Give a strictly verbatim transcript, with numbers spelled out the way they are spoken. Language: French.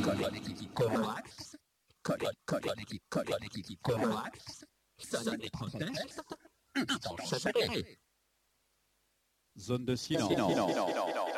l'équipe Coax, colle l'équipe Coax, sonne les protestes, instant chassé. Zone de silence.